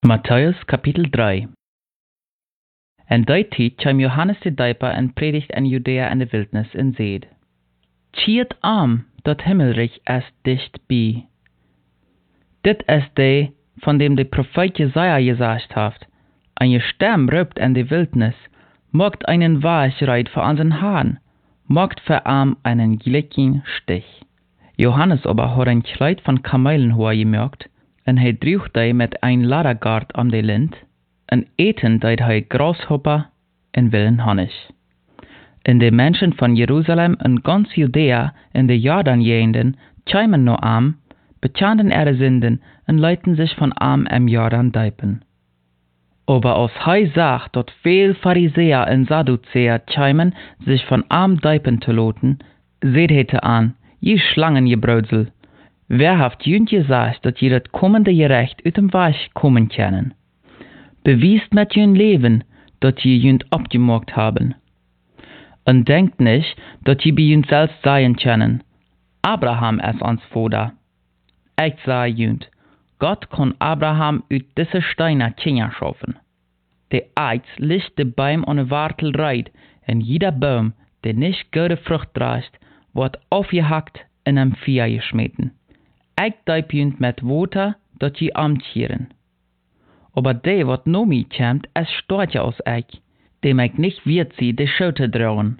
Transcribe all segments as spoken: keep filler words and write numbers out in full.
Matthäus Kapitel drei. En die tijd kwam Johannes de Döper en predigt in Judäa in de wildnis en zeid: Tjiet arm, dat himmelrijk is dicht bij. Dit is de, van dem de Prophet Jesaja gesagt hat: Eine Stem ruft in de wildnis, macht einen Weg reit für unseren Herrn, macht für arm einen gleichen Stich. Johannes aber hat ein Kleid von Kamelenhoor gemerkt, en hij droeg die met een laddergaard om de lint, en eten deed hij grashopper en willen Honig. En de mensen van Jeruzalem en ganz Judäa en de Jordanjegenden kwamen no am, bekenden ihre Sünden en leiten sich von am im Jordan deipen. Aber als hij zag dat veel Pharisäer en Sadduzäer kwamen, sich von am deipen te loten, seht hij te aan, je Schlangen, je Brödsel, wer haft jünd gesagt, dat je dat kommende Gerecht uit dem Weg kommen können? Bewiest mit jün Leben, dat je jünd abgemogt haben. Und denkt nicht, dat je bei jünd selbst sein können. Abraham ist ons Vater. Ich sage jünd, Gott kann Abraham uit diese Steine Kinder schaffen. De Eiz licht de Baum an de Wartel reit, en jeder Baum, der nicht gute Frucht trägt, wird aufgehackt en am Feuer geschmeten. Ich deib jünd mit Water, dat je amtieren. Aber de, wat no mi kämt, es stort ja aus ich, dem ich nicht wird sie de Schulter drohen.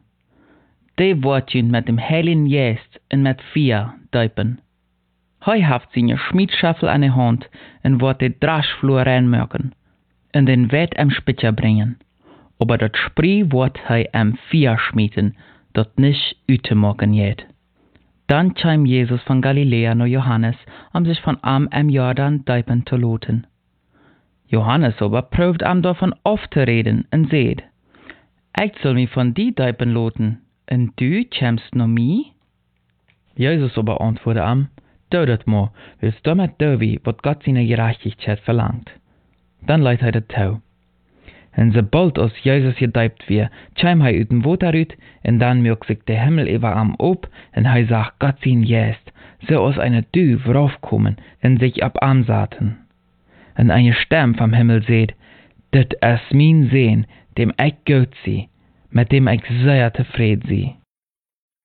De wird jünd mit dem Heiligen Geist en mit Feuer deipen. Hei haft sie ne Schmiedschaffel an de Hand en wird de Draschflur reinmöken, en den Wett am Spitzer bringen. Aber dat Spree wird hei am Feuer schmieden, dat nicht ütemocken jet. Dann kam Jesus von Galiläa nach Johannes, um sich von am im Jordan deipen zu loten. Johannes aber prüft am davon aufzureden und seht: Ich soll mich von die deipen loten, und du kämst noch mi? Jesus aber antwortet am: Du dat mo, willst du mit dovi, wat Gott seine Gerechtigkeit verlangt. Dann leitet er das Tau. En sobald als Jesus gedeipt wie, kam hij uit dem Water uit, en dan mögt sich der Himmel über am op, en hij sagt Gott sein Geist, so aus einer Dü raufkommen, en sich ab am saten. En eine Stimme vom Himmel seht: Dit is mein Sehn, dem ich gut sie, mit dem ich sehr zufrieden sie.